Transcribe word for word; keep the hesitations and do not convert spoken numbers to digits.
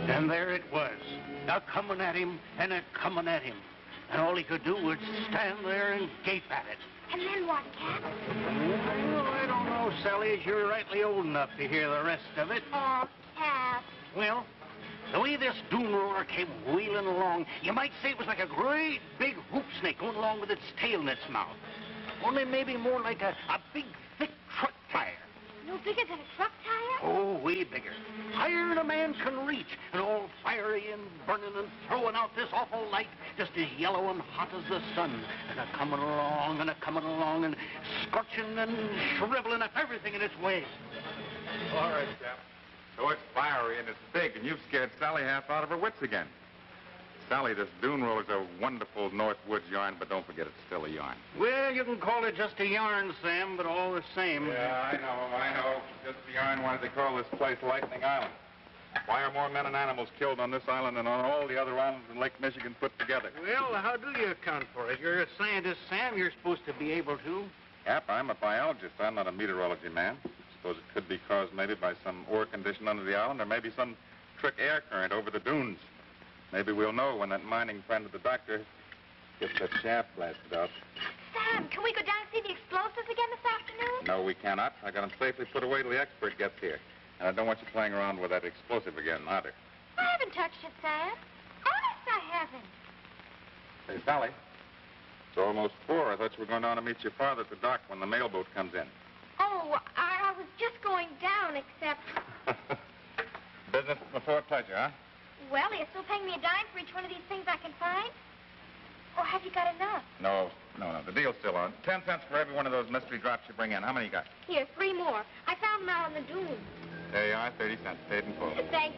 And there it was, a coming at him and a coming at him. And all he could do was stand there and gape at it. And then what, Cap? Well, I don't know, Sally, as you're rightly old enough to hear the rest of it. Oh, Cap. Well, the way this dune roller came wheeling along, you might say it was like a great big hoop snake going along with its tail in its mouth. Only maybe more like a, a big, thick truck tire. No bigger than a truck tire? Oh, way bigger. Higher than a man can reach, and all fiery and burning and throwing out this awful light, just as yellow and hot as the sun. And a-coming along and a-coming along and scorching and shriveling up everything in its way. All right, Cap. So it's fiery and it's big, and you've scared Sally half out of her wits again. Sally, this dune roller's a wonderful North Woods yarn, but don't forget it's still a yarn. Well, you can call it just a yarn, Sam, but all the same. Yeah, I know, I know. Just a yarn. Why did they call this place Lightning Island? Why are more men and animals killed on this island than on all the other islands in Lake Michigan put together? Well, how do you account for it? You're a scientist, Sam. You're supposed to be able to. Yep, I'm a biologist. I'm not a meteorology man. Suppose it could be caused maybe by some ore condition under the island or maybe some trick air current over the dunes. Maybe we'll know when that mining friend of the doctor gets that shaft blasted out. Sam, can we go down and see the explosives again this afternoon? No, we cannot. I got them safely put away till the expert gets here. And I don't want you playing around with that explosive again, either. I haven't touched it, Sam. Honest, I haven't. Hey, Sally. It's almost four. I thought you were going down to meet your father at the dock when the mailboat comes in. Oh, I, I was just going down, except... Business before pleasure, huh? Well, are you still paying me a dime for each one of these things I can find? Or have you got enough? No, no, no. The deal's still on. Ten cents for every one of those mystery drops you bring in. How many you got? Here, three more. I found them out on the dunes. There you are, thirty cents, paid in full. Thank